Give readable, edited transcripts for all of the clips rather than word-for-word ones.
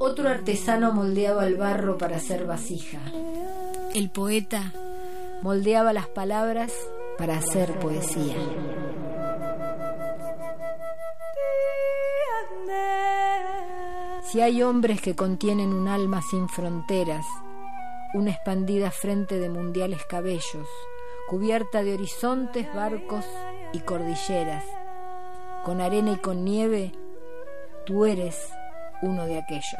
Otro artesano moldeaba el barro para hacer vasija. El poeta moldeaba las palabras para hacer poesía. Si hay hombres que contienen un alma sin fronteras, una expandida frente de mundiales cabellos, cubierta de horizontes, barcos y cordilleras, con arena y con nieve, tú eres uno de aquellos.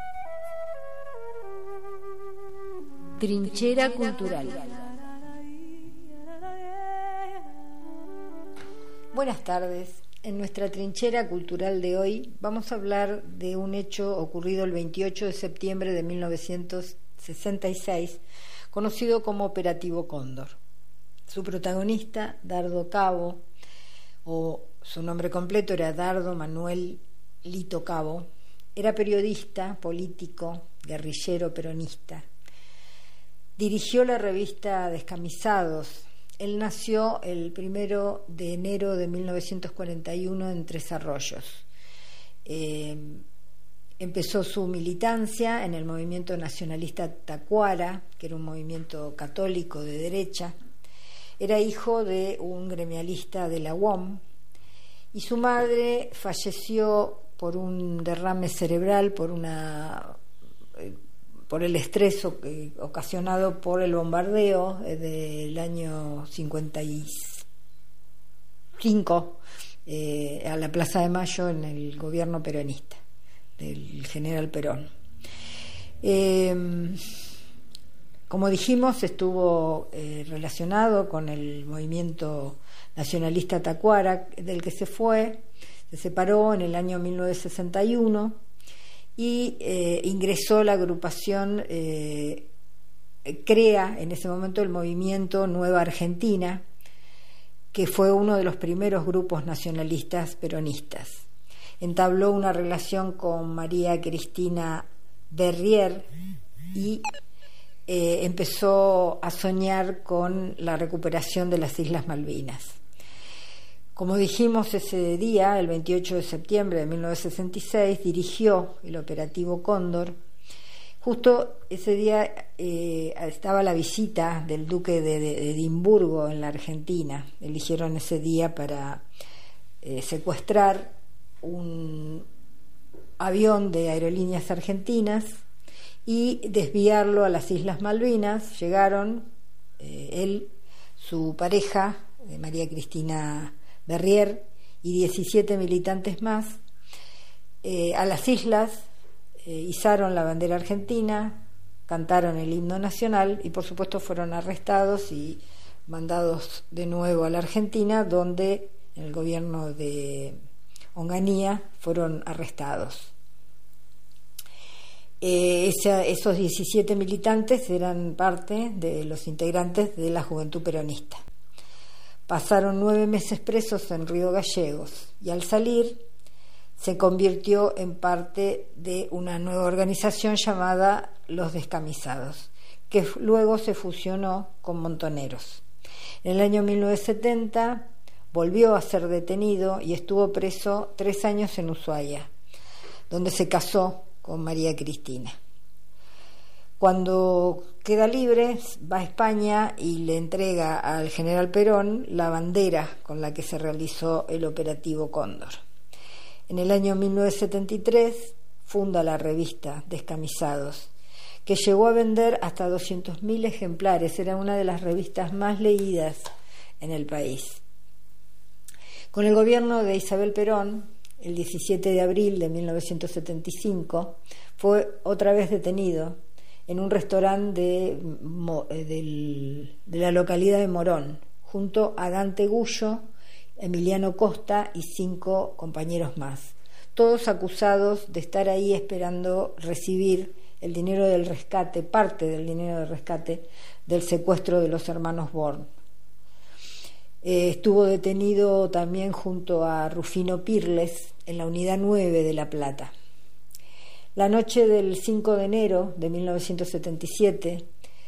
Trinchera cultural. Buenas tardes. En nuestra trinchera cultural de hoy vamos a hablar de un hecho ocurrido el 28 de septiembre de 1966, conocido como Operativo Cóndor. Su protagonista, Dardo Cabo, o su nombre completo era Dardo Manuel Lito Cabo, era periodista, político, guerrillero peronista. Dirigió la revista Descamisados. Él nació el 1 de enero de 1941 en Tres Arroyos. Empezó su militancia en el movimiento nacionalista Tacuara, que era un movimiento católico de derecha. Era hijo de un gremialista de la UOM y su madre falleció por un derrame cerebral, por el estrés ocasionado por el bombardeo del año 55 a la Plaza de Mayo en el gobierno peronista del general Perón. Como dijimos, estuvo relacionado con el movimiento nacionalista Tacuara, del que se separó en el año 1961 y ingresó la agrupación, crea en ese momento el movimiento Nueva Argentina, que fue uno de los primeros grupos nacionalistas peronistas. Entabló una relación con María Cristina Berrier y empezó a soñar con la recuperación de las Islas Malvinas. Como dijimos, ese día, el 28 de septiembre de 1966, dirigió el Operativo Cóndor. Justo ese día estaba la visita del duque de Edimburgo en la Argentina. Eligieron ese día para secuestrar un avión de Aerolíneas Argentinas y desviarlo a las Islas Malvinas. Llegaron él, su pareja, María Cristina Berrier, y 17 militantes más a las islas, izaron la bandera argentina, cantaron el himno nacional y por supuesto fueron arrestados y mandados de nuevo a la Argentina, donde en el gobierno de Onganía fueron arrestados. Esos 17 militantes eran parte de los integrantes de la Juventud Peronista. Pasaron 9 meses presos en Río Gallegos y al salir se convirtió en parte de una nueva organización llamada Los Descamisados, que luego se fusionó con Montoneros. En el año 1970 volvió a ser detenido y estuvo preso 3 años en Ushuaia, donde se casó con María Cristina. Cuando queda libre, va a España y le entrega al general Perón la bandera con la que se realizó el Operativo Cóndor. En el año 1973 funda la revista Descamisados, que llegó a vender hasta 200.000 ejemplares. Era una de las revistas más leídas en el país. Con el gobierno de Isabel Perón, el 17 de abril de 1975, fue otra vez detenido en un restaurante de la localidad de Morón, junto a Dante Gullo, Emiliano Costa y 5 compañeros más, todos acusados de estar ahí esperando recibir el dinero del rescate, parte del dinero del rescate del secuestro de los hermanos Born. Estuvo detenido también junto a Rufino Pirles en la Unidad 9 de La Plata. La noche del 5 de enero de 1977,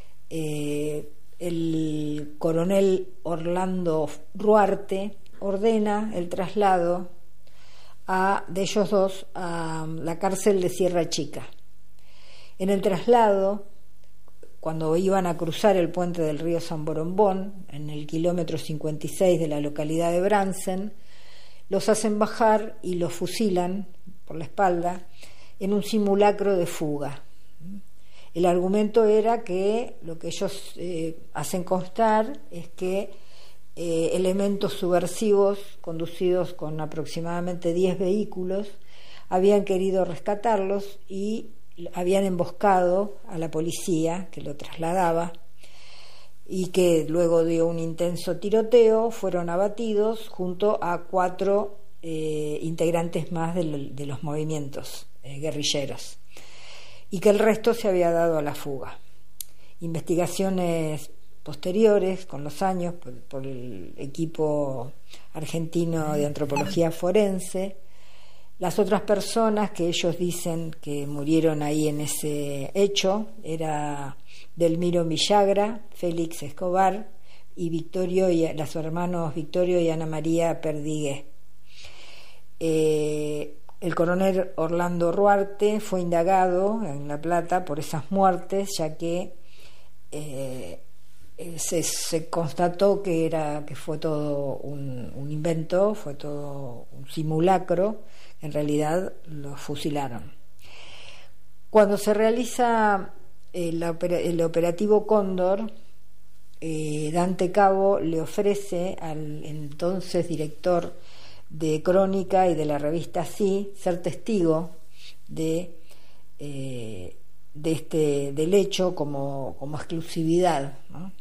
el coronel Orlando Ruarte ordena el traslado de ellos dos a la cárcel de Sierra Chica. En el traslado, cuando iban a cruzar el puente del río San Borombón, en el kilómetro 56 de la localidad de Bransen, los hacen bajar y los fusilan por la espalda en un simulacro de fuga. El argumento era que lo que ellos hacen constar es que elementos subversivos conducidos con aproximadamente 10 vehículos habían querido rescatarlos y habían emboscado a la policía que lo trasladaba, y que luego de un intenso tiroteo fueron abatidos junto a 4 integrantes más de los movimientos guerrilleros, y que el resto se había dado a la fuga. Investigaciones posteriores, con los años, por el equipo argentino de antropología forense, las otras personas que ellos dicen que murieron ahí en ese hecho era Delmiro Villagra, Félix Escobar y los hermanos Victorio y Ana María Perdigué. El coronel Orlando Ruarte fue indagado en La Plata por esas muertes, ya que se constató que fue todo un invento, fue todo un simulacro. En realidad los fusilaron. Cuando se realiza el operativo Cóndor, Dante Cabo le ofrece al entonces director de Crónica y de la revista Sí ser testigo del hecho como exclusividad, ¿no?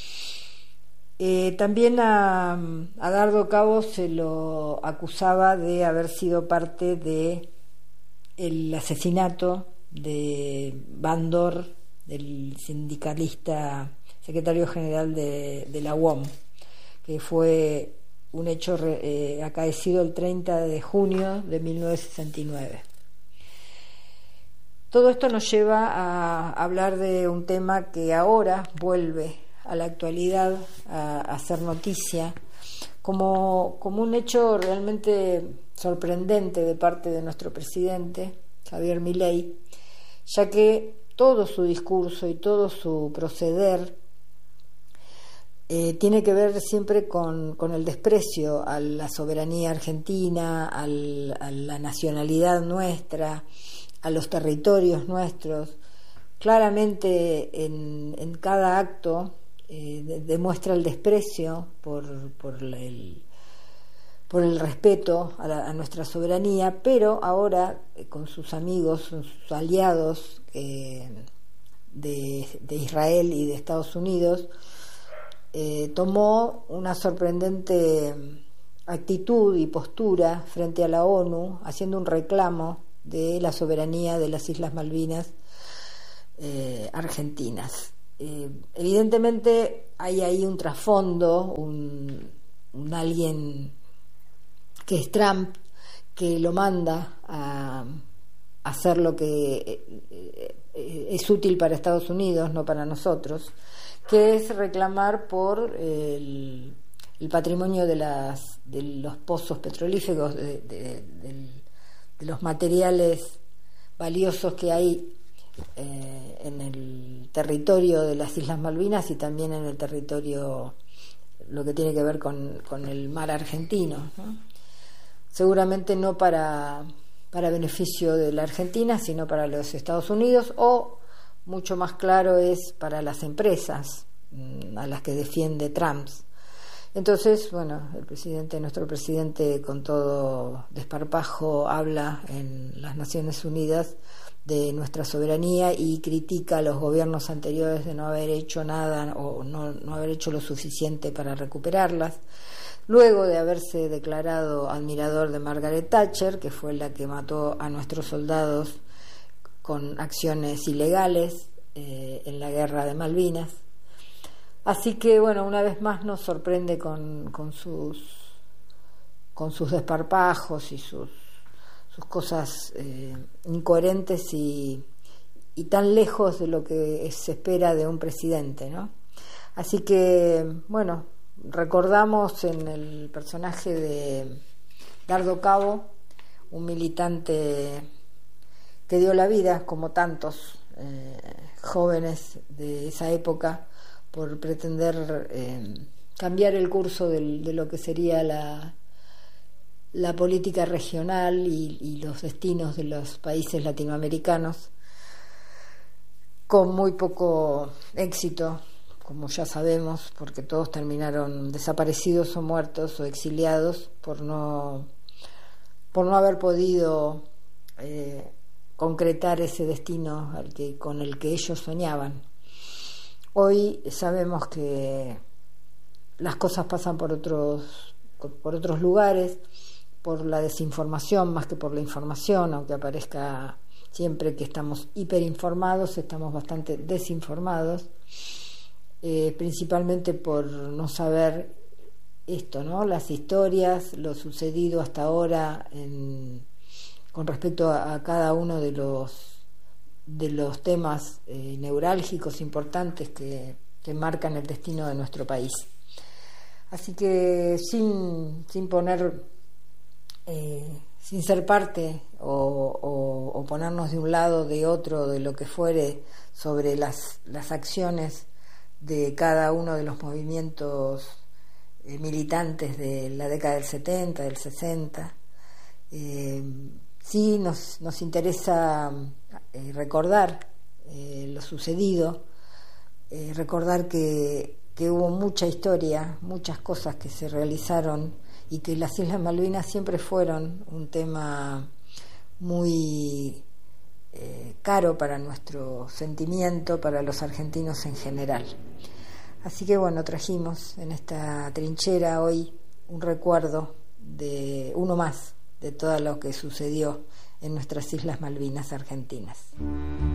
También a Dardo Cabo se lo acusaba de haber sido parte de el asesinato de Bandor, del sindicalista secretario general de la UOM, que fue un hecho acaecido el 30 de junio de 1969. Todo esto nos lleva a hablar de un tema que ahora vuelve a la actualidad a hacer noticia como un hecho realmente sorprendente de parte de nuestro presidente Javier Milei, ya que todo su discurso y todo su proceder tiene que ver siempre con el desprecio a la soberanía argentina, a la nacionalidad nuestra, a los territorios nuestros. Claramente en cada acto demuestra el desprecio por el respeto a nuestra soberanía, pero ahora con sus amigos, sus aliados de Israel y de Estados Unidos, tomó una sorprendente actitud y postura frente a la ONU, haciendo un reclamo de la soberanía de las Islas Malvinas argentinas. Evidentemente hay ahí un trasfondo, un alguien que es Trump, que lo manda a hacer lo que es útil para Estados Unidos, no para nosotros, que es reclamar por el patrimonio de los pozos petrolíferos, de los materiales valiosos que hay en el territorio de las Islas Malvinas y también en el territorio, lo que tiene que ver con el mar argentino, ¿no? Seguramente no para beneficio de la Argentina, sino para los Estados Unidos, o mucho más claro es para las empresas a las que defiende Trump. Entonces, bueno, nuestro presidente, con todo desparpajo, habla en las Naciones Unidas de nuestra soberanía y critica a los gobiernos anteriores de no haber hecho nada o no haber hecho lo suficiente para recuperarlas. Luego de haberse declarado admirador de Margaret Thatcher, que fue la que mató a nuestros soldados con acciones ilegales en la guerra de Malvinas. Así que, bueno, una vez más nos sorprende con sus desparpajos y sus cosas incoherentes y tan lejos de lo que se espera de un presidente, ¿no? Así que, bueno, recordamos en el personaje de Dardo Cabo, un militante que dio la vida, como tantos, jóvenes de esa época por pretender cambiar el curso de lo que sería la política regional y los destinos de los países latinoamericanos, con muy poco éxito, como ya sabemos, porque todos terminaron desaparecidos o muertos o exiliados por no haber podido concretar ese destino con el que ellos soñaban. Hoy sabemos que las cosas pasan por otros lugares, por la desinformación más que por la información, aunque aparezca siempre que estamos hiperinformados, estamos bastante desinformados, principalmente por no saber esto, ¿no? Las historias, lo sucedido hasta ahora con respecto a cada uno de los temas neurálgicos importantes que marcan el destino de nuestro país. Así que sin ser parte o ponernos de un lado, de otro, de lo que fuere, sobre las acciones de cada uno de los movimientos militantes de la década del 70, del 60, sí nos interesa recordar lo sucedido, recordar que hubo mucha historia, muchas cosas que se realizaron y que las Islas Malvinas siempre fueron un tema muy caro para nuestro sentimiento, para los argentinos en general. Así que bueno, trajimos en esta trinchera hoy un recuerdo de uno más de todo lo que sucedió en nuestras Islas Malvinas argentinas.